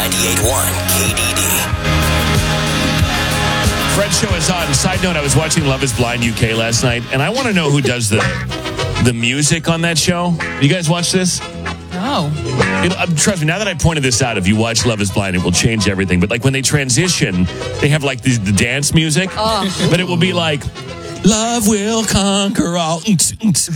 98.1 KDD. Fred Show is on. Side note, I was watching Love is Blind UK last night, and I want to know who does the music on that show. You guys watch this? No. Trust me, now that I pointed this out, if you watch Love is Blind, it will change everything. But like when they transition, they have like the dance music, but it will be like, love will conquer all. It's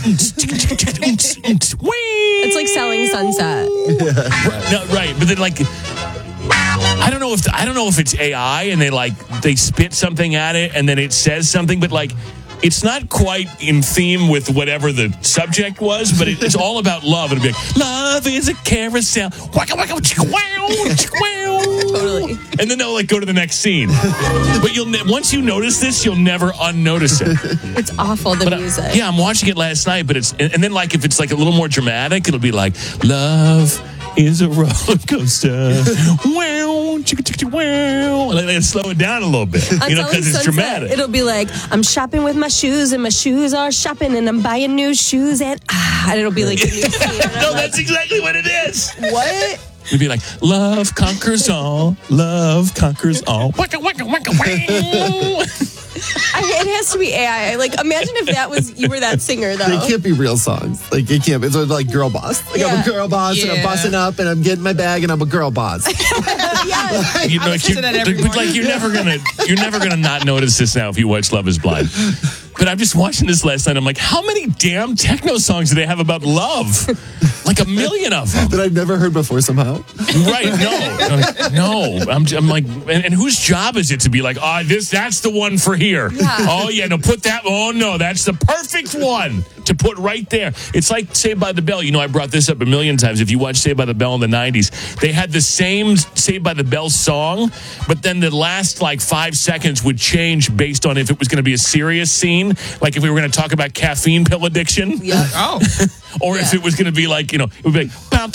like Selling Sunset. No, right, but then like, I don't know if it's AI and they spit something at it and then it says something, but like it's not quite in theme with whatever the subject was, but it's all about love. It'll be like, love is a carousel. Waka, waka, Totally. and then they'll like go to the next scene. But once you notice this, you'll never unnotice it. It's awful, the music. Yeah, I'm watching it last night, but and then like if it's like a little more dramatic, it'll be like, love is a roller coaster. Wow, chicka chicka wow. And then slow it down a little bit, because it's dramatic. It'll be like, I'm shopping with my shoes, and my shoes are shopping, and I'm buying new shoes, and it'll be like a new scene. No, that's exactly what it is. What? It'd be like, love conquers all. Love conquers all. Waka waka waka wow. It has to be AI. Like, imagine if you were that singer, though. They can't be real songs. Like, it can't. It's like girl boss. Like, I'm a girl boss, and I'm busting up, and I'm getting my bag, and I'm a girl boss. Yeah. You're never gonna not notice this now if you watch Love is Blind. But I'm just watching this last night. I'm like, how many damn techno songs do they have about love? Like a million of them that I've never heard before somehow. Right? No. I'm like, and whose job is it to be like, that's the one for here? Yeah. Oh yeah, no, put that. Oh no, that's the perfect one to put right there. It's like Saved by the Bell. I brought this up a million times. If you watch Saved by the Bell in the 90s, they had the same Saved by the Bell song, but then the last like 5 seconds would change based on if it was going to be a serious scene, like if we were going to talk about caffeine pill addiction. Yeah. Oh. Or if it was going to be like, it would be like,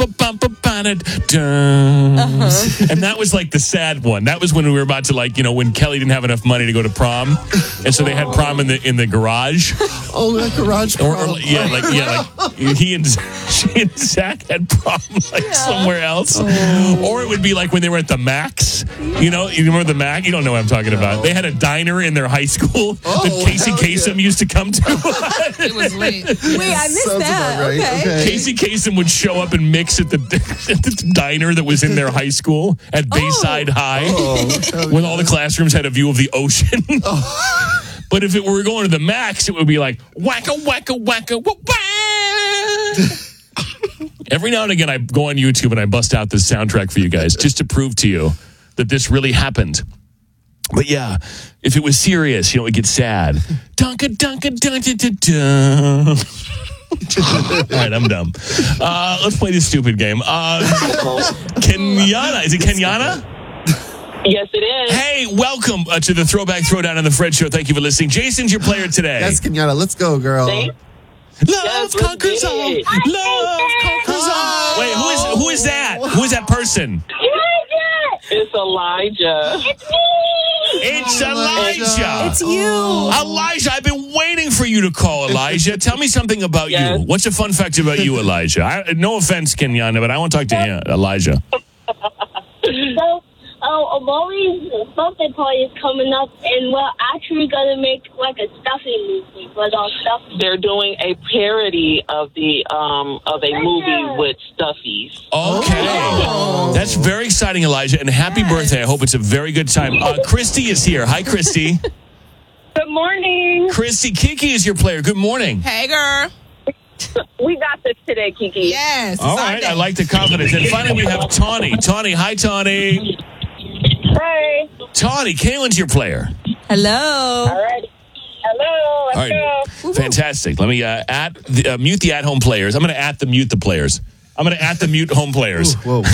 dun. And that was like the sad one. That was when we were about to when Kelly didn't have enough money to go to prom. And so they had prom in the garage. Oh, that garage prom. She and Zach had prom somewhere else. Or it would be like when they were at the Max. You remember the Mac? You don't know what I'm talking about. They had a diner in their high school that Casey Kasem used to come to. It was late. Wait, I missed that. Right. Okay. Casey Kasem would show up and mix at the diner that was in their high school at Bayside High, when all the classrooms had a view of the ocean. But if it were going to the Max, it would be like wacka wacka wacka wah. Every now and again, I go on YouTube and I bust out this soundtrack for you guys just to prove to you that this really happened. But yeah, if it was serious, it would get sad. Dunka dunka dunka dunka. All right, I'm dumb. Let's play this stupid game. Kenyana, is it Kenyana? Yes, it is. Hey, welcome to the Throwback Throwdown on the Fred Show. Thank you for listening. Jason's your player today. Yes, Kenyana, let's go, girl. Love conquers all. Love conquers all. Wait, who is that? Who is that person? It's Elijah. It's Elijah. It's you. Elijah, I've been waiting for you to call, Elijah. Tell me something about you. What's a fun fact about you, Elijah? No offense, Kenyana, but I want to talk to him, Elijah. A Wally's birthday party is coming up, and we're actually going to make like a stuffy movie with our stuff. They're doing a parody of a movie with stuffies. Okay. That's very exciting, Elijah, and happy birthday. I hope it's a very good time. Christy is here. Hi, Christy. Good morning. Christy, Kiki is your player. Good morning. Hey, girl. We got this today, Kiki. Yes. All right. I like the confidence. And finally, we have Tawny. Tawny, hi, Tawny. Hey. Tawny, Kaylin's your player. Hello. All right. Hello. All right. Fantastic. Let me mute the at-home players. I'm going to mute the players. I'm going to @the mute home players. Whoa.